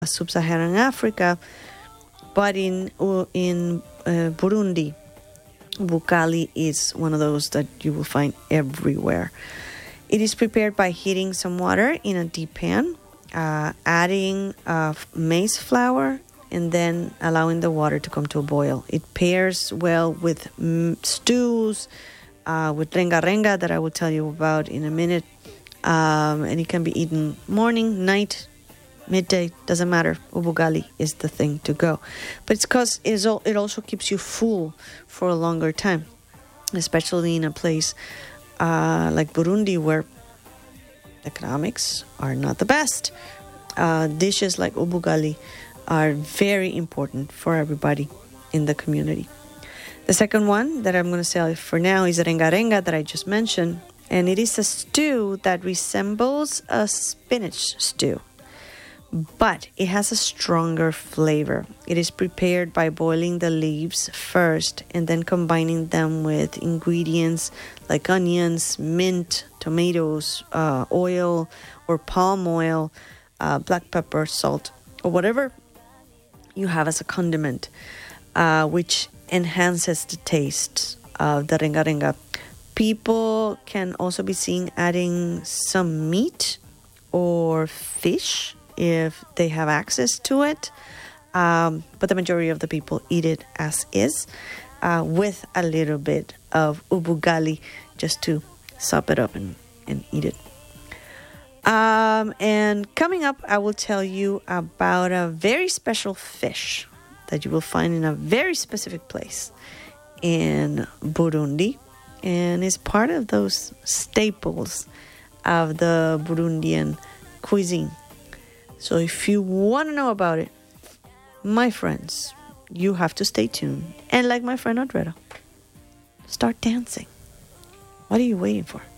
sub-Saharan Africa, but in Burundi, ubugali is one of those that you will find everywhere. It is prepared by heating some water in a deep pan, adding maize flour, and then allowing the water to come to a boil. It pairs well with stews, with renga that I will tell you about in a minute. And it can be eaten morning, night, midday, doesn't matter. Ubugali is the thing to go. But it's because it also keeps you full for a longer time, especially in a place like Burundi where economics are not the best. Dishes like ubugali are very important for everybody in the community. The second one that I'm going to say for now is renga that I just mentioned, and it is a stew that resembles a spinach stew, but it has a stronger flavor. It is prepared by boiling the leaves first and then combining them with ingredients like onions, mint, tomatoes, oil or palm oil, black pepper, salt, or whatever you have as a condiment, which enhances the taste of the renga. People can also be seen adding some meat or fish if they have access to it, but the majority of the people eat it as is, with a little bit of ubugali just to sop it up and eat it. And coming up, I will tell you about a very special fish that you will find in a very specific place in Burundi, and is part of those staples of the Burundian cuisine. So if you want to know about it, my friends, you have to stay tuned. And like my friend Audretta, start dancing. What are you waiting for?